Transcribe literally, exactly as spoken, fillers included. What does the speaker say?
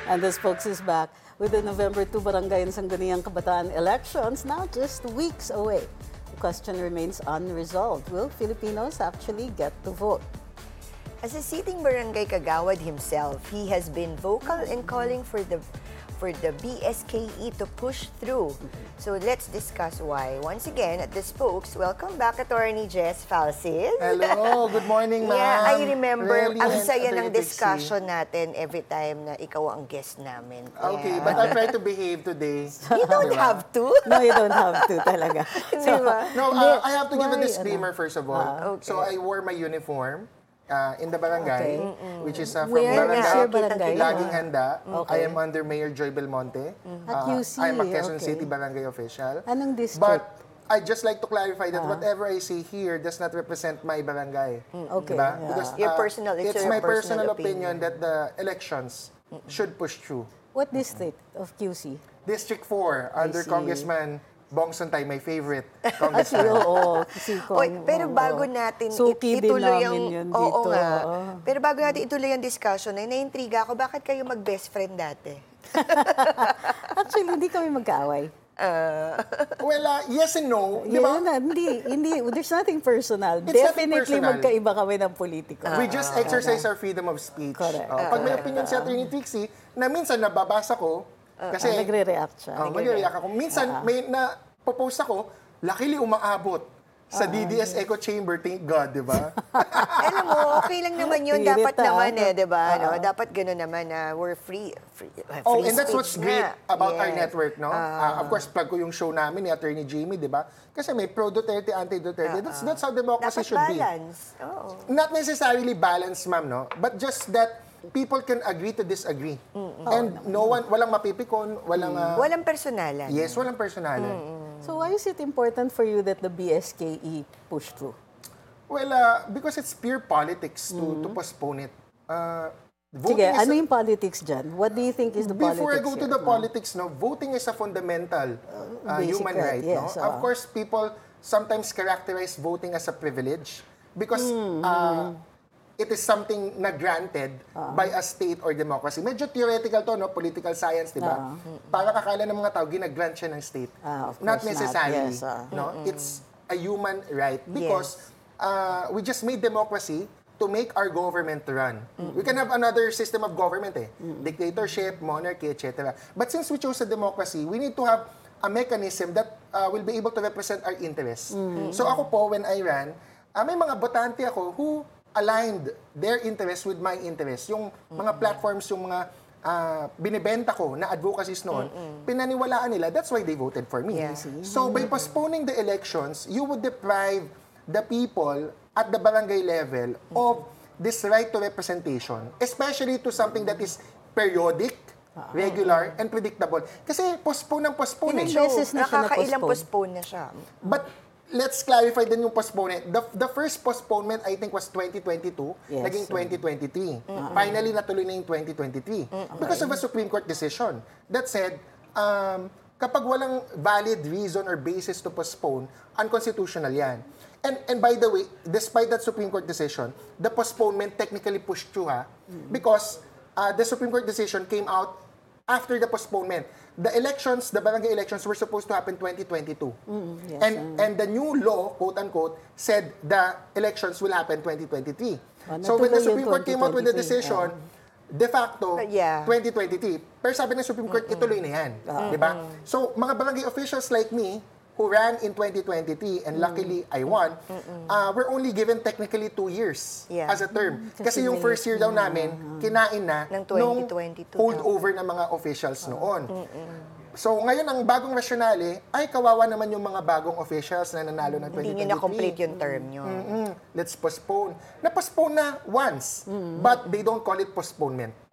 And the spokes is back with the November two Barangay and Sangguniang Kabataan elections now just weeks away. The question remains unresolved. Will Filipinos actually get to vote? As a sitting barangay kagawad himself, he has been vocal in calling for the for the B S K E to push through. So let's discuss why. Once again, at the spokes, welcome back, Attorney Jess Falsis. Hello, good morning, ma'am. Yeah, I remember, Really, ang and saya ng Attorney discussion natin every time na ikaw ang guest namin. Okay, Yeah. but I'll try to behave today. You don't Diba? have to. No, you don't have to talaga. Di ba? No, uh, I have to give a Why, disclaimer first of all. Ah, okay. So I wore my uniform uh, in the barangay, Okay. which is uh, from Where Barangay is your barangay? Laging Handa. Okay. I am under Mayor Joy Belmonte. At Uh, U C, I'm a Quezon okay. City barangay official. Anong district? But I just like to clarify that whatever I say here does not represent my barangay. Okay, Diba? yeah. Because, Your uh, personal- it's it's your my personal personal opinion, opinion. that the elections should push through. What district of Q C? District four, under see. Congressman Bong Sontay, my favorite Actually, congressman. oo. Si Kong, Oy, pero oo. bago natin Suki it- din ituloy namin ang yun oo dito. nga. oo. Pero bago natin ituloy ang discussion, ay naintriga ako, bakit kayo mag-best friend dati? Actually, hindi kami magkaaway. Uh, Well, uh, yes and no. Di Yun ba? na, hindi, hindi, there's nothing personal. It's nothing Definitely personal. magkaiba kami ng politiko. We just exercise our freedom of speech. Correct. Oh, pag may opinion si Atty. Trixie, na minsan nababasa ko, kasi Ah, nagre-react siya. oh, mag-react ako. Minsan may na-post ako, luckily umaabot sa D D S Echo Chamber, thank God, di ba? alam mo, okay lang naman yun. Irita, Dapat naman ano? eh, di ba? No? Dapat gano'n naman na we're free. free, uh, Oh, free and that's what's speech great nga. about our Yes. network, no? Uh, of course, plug ko yung show namin ni Attorney Jamie, di ba? Kasi may pro-Duterte, anti-Duterte. That's, that's how democracy Dapat should be. balance. Oo. Not necessarily balance, ma'am, no? But just that people can agree to disagree. And no one, walang mapipikon, walang... uh, Walang personalan. yes, walang personalan. So why is it important for you that the B S K E push through? Well, uh, because it's pure politics to to postpone it. Uh, Sige, voting is ano a- yung politics dyan? What do you think is the politics Before I go to here? the politics, no, voting is a fundamental uh, basic human right, right. yes, no? ah. Of course, people sometimes characterize voting as a privilege because Hmm, uh, it is something na granted Ah. by a state or democracy. Medyo theoretical to, no? Political science, di ba? Para kakala ng mga tao, ginagrant siya ng state. Ah, of Not course not. necessarily. Yes, ah. No? It's a human right because uh, we just made democracy to make our government run. We can have another system of government, eh. Dictatorship, monarchy, et cetera. But since we chose a democracy, we need to have a mechanism that uh, will be able to represent our interests. So ako po, when I ran, uh, may mga botante ako who aligned their interests with my interests. Yung mga platforms, yung mga uh, binibenta ko na advocacies noon, pinaniwalaan nila, that's why they voted for me. Yeah. So by postponing the elections, you would deprive the people at the barangay level of this right to representation, especially to something that is periodic, regular, and predictable. Kasi postpone ng postpone. Ilang eh. beses na siya Nakakailang na-postpone? postpone na siya. But let's clarify din yung postpone. The, the first postponement, I think, was twenty twenty-two, Yes. naging twenty twenty-three. Finally, natuloy na yung twenty twenty-three. Because of a Supreme Court decision that said, um, kapag walang valid reason or basis to postpone, unconstitutional yan. And, and by the way, despite that Supreme Court decision, the postponement technically pushed through, ha? Because uh, the Supreme Court decision came out after the postponement. The elections, the barangay elections were supposed to happen twenty twenty-two. yes, and and the new law, quote unquote, said the elections will happen twenty twenty-three. Oh, So when the natuloy yung Supreme Court came out with the twenty twenty-three, decision, de facto, Uh, yeah. twenty twenty-three. Pero sabi ng Supreme Court, ituloy na yan. Di ba? So mga barangay officials like me, who ran in twenty twenty-three, and luckily I won, uh, we're only given technically two years Yeah. as a term. Kasi Kasi yung may- first year daw namin, kinain na Ng nung twenty twenty-two holdover ng mga officials noon. So ngayon, ang bagong rasyonale, ay kawawa naman yung mga bagong officials na nanalo ng twenty twenty-three. Hindi nyo na-complete yung term nyo. Mm, let's postpone. Na-postpone na once, but they don't call it postponement.